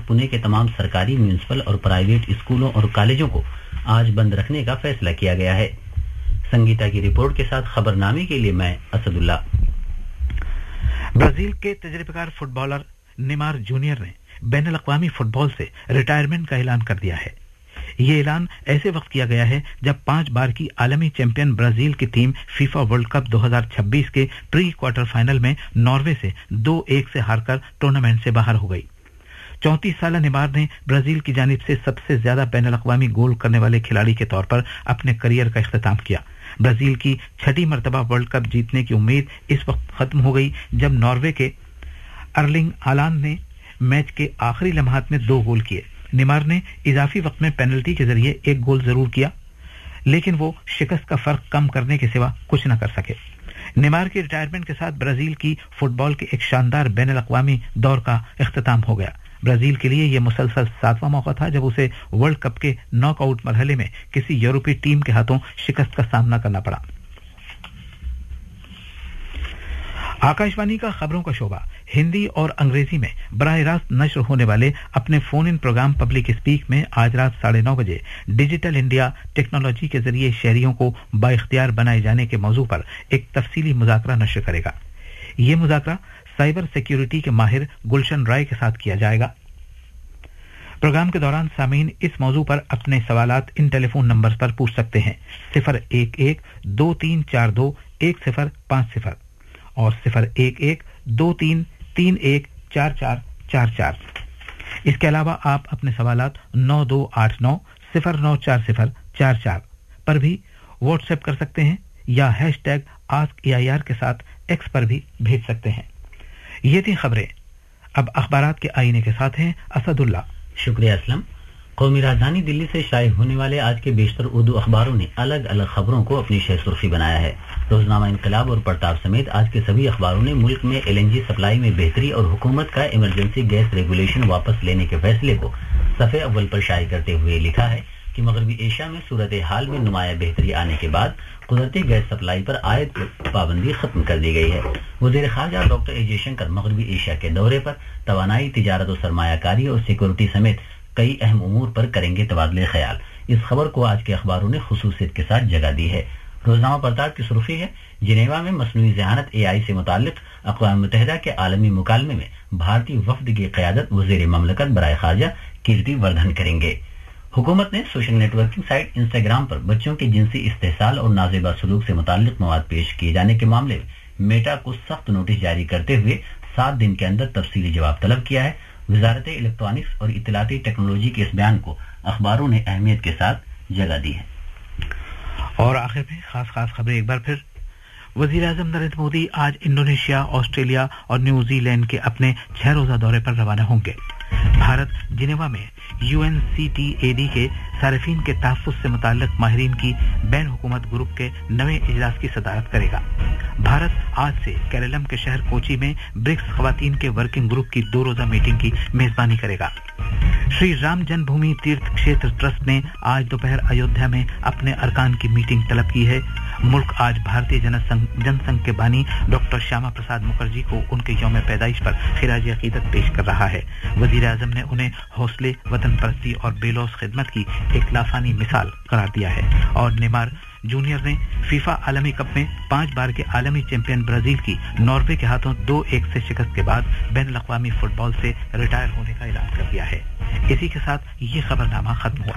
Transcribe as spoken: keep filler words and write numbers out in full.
पुणे के तमाम सरकारी, म्यूनिसिपल और प्राइवेट स्कूलों और कॉलेजों को आज बंद रखने का फैसला किया गया है। संगीता की रिपोर्ट के साथ खबरनामे के लिए मैं असदुल्ला। ब्राजील के तजर्बेकार फुटबॉलर नेमार जूनियर ने बैनुल अक़वामी फुटबॉल से रिटायरमेंट का ऐलान कर दिया है। ये ऐलान ऐसे वक्त किया गया है जब पांच बार की आलमी चैंपियन ब्राजील की टीम फीफा वर्ल्ड कप दो हज़ार छब्बीस के प्री क्वार्टर फाइनल में नॉर्वे से दो एक से हारकर टूर्नामेंट से बाहर हो गई। चौंतीस साल नेमार ने ब्राजील की जानिब से सबसे ज्यादा बैनुल अक़वामी गोल करने वाले खिलाड़ी के तौर पर अपने करियर का इख्तिताम किया। ब्राजील की छठी मर्तबा वर्ल्ड कप जीतने की उम्मीद इस वक्त खत्म हो गई जब नॉर्वे के अर्लिंग हालांड ने मैच के आखिरी लम्हात में दो गोल किए। नेमार ने इजाफी वक्त में पेनल्टी के जरिए एक गोल जरूर किया, लेकिन वो शिकस्त का फर्क कम करने के सिवा कुछ न कर सके। नेमार के रिटायरमेंट के साथ ब्राजील की फुटबॉल के एक शानदार बैनुल अक़वामी दौर का इख्तिताम हो गया। ब्राजील के लिए यह मुसलसल सातवां मौका था जब उसे वर्ल्ड कप के नॉकआउट मरहले में किसी यूरोपीय टीम के हाथों शिकस्त का सामना करना पड़ा। आकाशवाणी का खबरों का शोबा हिंदी और अंग्रेजी में बराह रास्त नश्र होने वाले अपने phone in programme public speak में आज रात साढ़े नौ बजे डिजिटल इंडिया टेक्नोलॉजी के जरिए शहरियों को बाइख्तियार बनाए जाने के मौजू पर एक तफसीली मुज़ाकरा नश्र करेगा। ये मुज़ाकरा साइबर सिक्योरिटी के माहिर गुलशन राय के साथ किया जाएगा। प्रोग्राम के दौरान सामीन इस मौजू पर अपने सवालात इन टेलीफोन नंबर पर पूछ सकते हैं सिफर एक एक दो तीन चार दो एक सिफर पाँच सिफर और सिफर एक एक दो तीन तीन एक चार चार चार चार। इसके अलावा आप अपने सवालात नौ दो आठ नौ सिफर नौ चार सिफर चार चार पर भी व्हाट्सएप कर सकते हैं या hash tag ask A I R के साथ एक्स पर भी भेज सकते हैं। ये थी खबरें। अब अखबारात के आईने के साथ हैं असदुल्ला। शुक्रिया असलम। कौमी राजधानी दिल्ली से शाये होने वाले आज के बेशतर उर्दू अखबारों ने अलग अलग खबरों को अपनी शह सुर्खी बनाया है। रोजनामा इनकलाब और प्रताप समेत आज के सभी अखबारों ने मुल्क में एल एन जी सप्लाई में बेहतरी और हुकूमत का इमरजेंसी गैस रेगुलेशन वापस लेने के फैसले को सफ़े अव्वल पर शाये करते हुए लिखा है कि मगरबी एशिया में सूरत हाल में नुमाया बेहतरी आने के बाद कुदरती गैस सप्लाई पर आयद पाबंदी खत्म कर दी गई है। वज़ीर ख़ारजा डॉक्टर ए जयशंकर मगरबी एशिया के दौरे पर तवानाई, तिजारत और सरमायाकारी और सिक्योरिटी समेत कई अहम उमूर पर करेंगे तबादले ख्याल। इस खबर को आज के अखबारों ने खुसूसियत के साथ जगह दी है। रोजनामा प्रताप की सुर्खी है जिनेवा में मसनूई ज़हानत ए आई से मुताल्लिक अक़वाम मुत्तहिदा के आलमी मुकालमे में भारतीय वफ़द की क़यादत वज़ीर ममलकत बराए ख़ारजा कीर्ति वर्धन करेंगे। हुकूमत ने सोशल नेटवर्किंग साइट इंस्टाग्राम पर बच्चों के जिनसी इस्तेहसाल और नाजेबा सलूक से मुताल्लिक मवाद पेश किए जाने के मामले में मेटा को सख्त नोटिस जारी करते हुए सात दिन के अंदर तफसीली जवाब तलब किया है। वजारत इलेक्ट्रॉनिक्स और इत्तलाती टेक्नोलॉजी के इस बयान को अखबारों ने अहमियत के साथ जगह दी है। और आखिर में खास खास खबरें एक बार फिर। वजीर आजम नरेंद्र मोदी आज इंडोनेशिया, ऑस्ट्रेलिया और न्यूजीलैंड के अपने छह रोजा दौरे पर रवाना होंगे। भारत जिनेवा में you N C T A D के सारिफीन के तहफ़्फ़ुज़ से मुताल्लिक माहिरीन की बैन हुकूमत ग्रुप के नवे इजलास की सदारत करेगा। भारत आज से केरलम के शहर कोची में ब्रिक्स ख़वातीन के वर्किंग ग्रुप की दो रोजा मीटिंग की मेजबानी करेगा। श्री राम जन्मभूमि तीर्थ क्षेत्र ट्रस्ट ने आज दोपहर अयोध्या में अपने अरकान की मीटिंग तलब की है। मुल्क आज भारतीय जनसंघ जनसंघ के बानी डॉक्टर श्यामा प्रसाद मुखर्जी को उनके यौम पैदाइश पर खिराज अकीदत पेश कर रहा है। वजीर आजम ने उन्हें हौसले, वतन परस्ती और बेलौस खिदमत की एक लाफानी मिसाल करार दिया है। और नेमार जूनियर ने फीफा आलमी कप में पांच बार के आलमी चैंपियन ब्राजील की नॉर्वे के हाथों दो एक से शिकस्त के बाद बैनुल अक़वामी फुटबॉल से रिटायर होने का ऐलान कर दिया है। इसी के साथ ये खबरनामा खत्म हुआ।